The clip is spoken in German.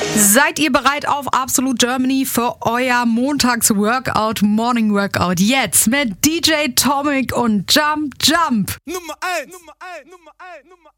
Seid ihr bereit auf Absolute Germany für euer Montags-Workout, Morning Workout? Jetzt mit DJ Tomic und Jump Jump. Nummer 1.